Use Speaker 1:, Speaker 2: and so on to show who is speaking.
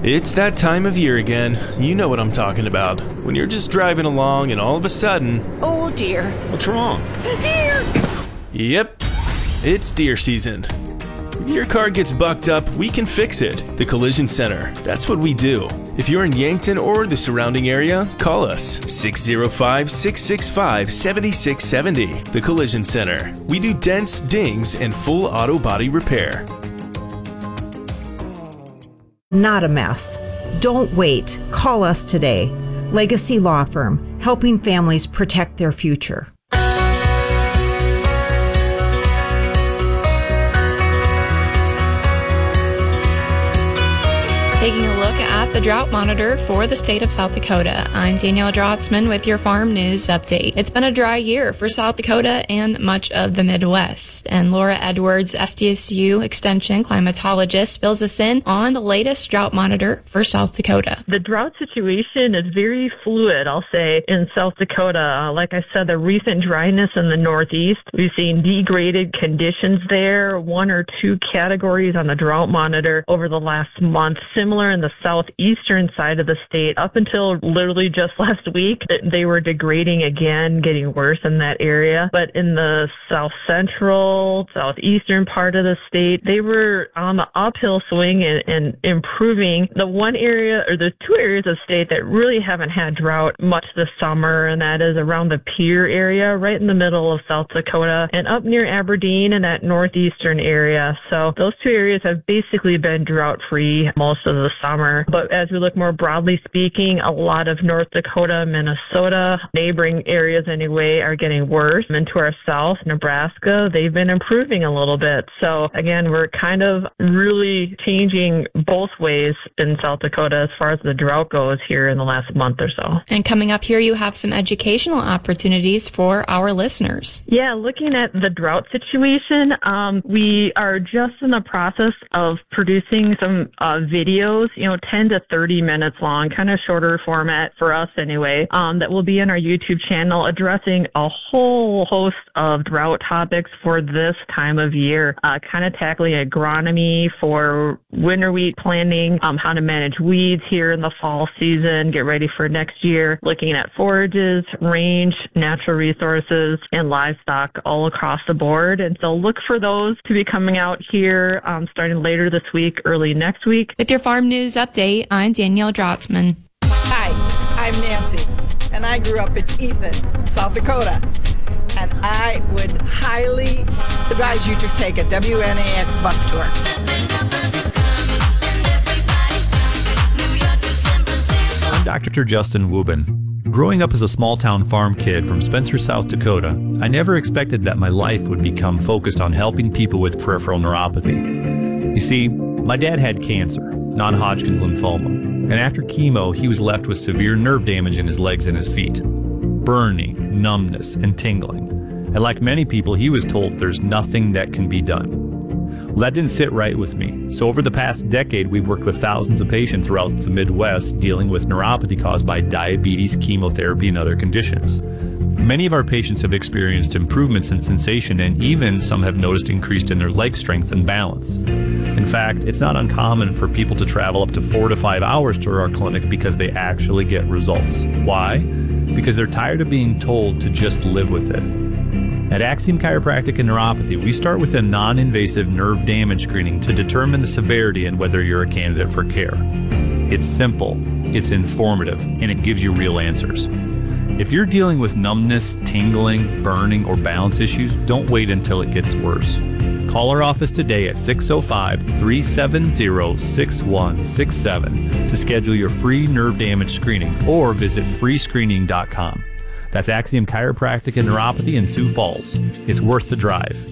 Speaker 1: It's that time of year again. You know what I'm talking about. When you're just driving along and all of a sudden...
Speaker 2: Oh dear.
Speaker 3: What's wrong?
Speaker 2: Deer!
Speaker 1: Yep, it's deer season. If your car gets bucked up, we can fix it. The Collision Center. That's what we do. If you're in Yankton or the surrounding area, call us 605-665-7670. The Collision Center. We do dents, dings, and full auto body repair.
Speaker 4: Not a mess. Don't wait. Call us today. Legacy Law Firm, helping families protect their future.
Speaker 5: Taking a look at the drought monitor for the state of South Dakota. I'm Danielle Drotzman with your Farm News Update. It's been a dry year for South Dakota and much of the Midwest. And Laura Edwards, SDSU Extension climatologist, fills us in on the latest drought monitor for South Dakota.
Speaker 6: The drought situation is very fluid, I'll say, in South Dakota. Like I said, the recent dryness in the Northeast, we've seen degraded conditions there, 1 or 2 categories on the drought monitor over the last month. Similar in the southeastern side of the state, up until literally just last week, they were degrading again, getting worse in that area. But in the south central, southeastern part of the state, they were on the uphill swing and improving. The one area, or the 2 areas of state that really haven't had drought much this summer, and that is around the Pierre area, right in the middle of South Dakota, and up near Aberdeen in that northeastern area. So those 2 areas have basically been drought-free most of the summer. But as we look more broadly speaking, a lot of North Dakota, Minnesota, neighboring areas anyway, are getting worse. And to our south, Nebraska, they've been improving a little bit. So again, we're kind of really changing both ways in South Dakota as far as the drought goes here in the last month or so.
Speaker 5: And coming up here, you have some educational opportunities for our listeners.
Speaker 6: Yeah, looking at the drought situation, we are just in the process of producing some videos, 10 to 30 minutes long, kind of shorter format for us anyway, that will be in our YouTube channel addressing a whole host of drought topics for this time of year, kind of tackling agronomy for winter wheat planting, how to manage weeds here in the fall season, get ready for next year, looking at forages, range, natural resources, and livestock all across the board. And so look for those to be coming out here starting later this week, early next week.
Speaker 5: With your Farm News Update, I'm Danielle Drotzman.
Speaker 2: Hi, I'm Nancy, and I grew up in Ethan, South Dakota. And I would highly advise you to take a WNAX bus tour.
Speaker 7: I'm Dr. Justin Wubin. Growing up as a small-town farm kid from Spencer, South Dakota, I never expected that my life would become focused on helping people with peripheral neuropathy. You see, my dad had cancer, non-Hodgkin's lymphoma, and after chemo, he was left with severe nerve damage in his legs and his feet. Burning, numbness, and tingling. And like many people, he was told there's nothing that can be done. Well, that didn't sit right with me. So over the past decade, we've worked with thousands of patients throughout the Midwest dealing with neuropathy caused by diabetes, chemotherapy, and other conditions. Many of our patients have experienced improvements in sensation, and even some have noticed increased in their leg strength and balance. In fact, it's not uncommon for people to travel up to 4 to 5 hours to our clinic because they actually get results. Why? Because they're tired of being told to just live with it. At Axiom Chiropractic and Neuropathy, we start with a non-invasive nerve damage screening to determine the severity and whether you're a candidate for care. It's simple, it's informative, and it gives you real answers. If you're dealing with numbness, tingling, burning, or balance issues, don't wait until it gets worse. Call our office today at 605-370-6167 to schedule your free nerve damage screening or visit freescreening.com. That's Axiom Chiropractic and Neuropathy in Sioux Falls. It's worth the drive.